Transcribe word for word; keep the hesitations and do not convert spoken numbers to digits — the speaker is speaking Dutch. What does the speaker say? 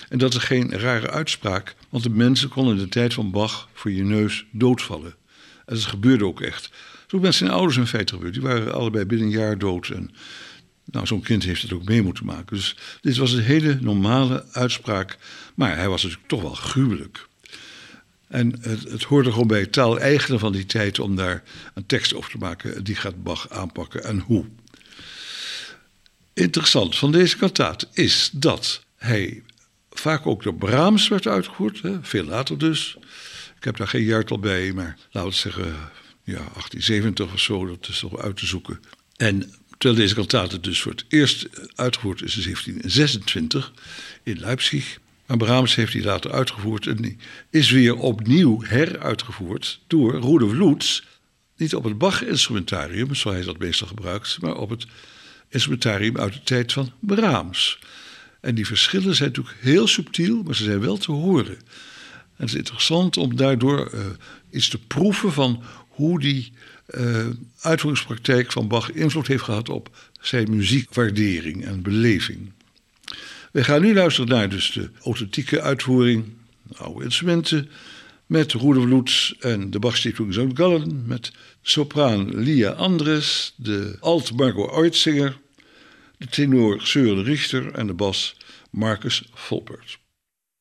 En dat is geen rare uitspraak, want de mensen konden in de tijd van Bach voor je neus doodvallen. En dat gebeurde ook echt. Zo met zijn ouders in feite gebeurd. Die waren allebei binnen een jaar dood. En nou, zo'n kind heeft het ook mee moeten maken. Dus dit was een hele normale uitspraak. Maar hij was natuurlijk toch wel gruwelijk. En het, het hoorde gewoon bij taal-eigenen van die tijd om daar een tekst over te maken. Die gaat Bach aanpakken en hoe. Interessant van deze kantaat is dat hij vaak ook door Brahms werd uitgevoerd. Hè, veel later dus. Ik heb daar geen jaartal bij, maar laten we zeggen ja, achttien zeventig of zo. Dat is toch uit te zoeken. En terwijl deze kantaat dus voor het eerst uitgevoerd is in zeventien zesentwintig in Leipzig. Maar Brahms heeft die later uitgevoerd en die is weer opnieuw heruitgevoerd door Rudolf Lutz. Niet op het Bach-instrumentarium, zoals hij dat meestal gebruikt, maar op het instrumentarium uit de tijd van Brahms. En die verschillen zijn natuurlijk heel subtiel, maar ze zijn wel te horen. En het is interessant om daardoor uh, iets te proeven van hoe die uh, uitvoeringspraktijk van Bach invloed heeft gehad op zijn muziekwaardering en beleving. We gaan nu luisteren naar dus de authentieke uitvoering, oude instrumenten, met Rudolf Lutz en de Bach-Stiftung Sankt Gallen, met sopraan Lia Andres, de alt Margot Oitzinger, de tenor Sören Richter en de bas Marcus Volpert.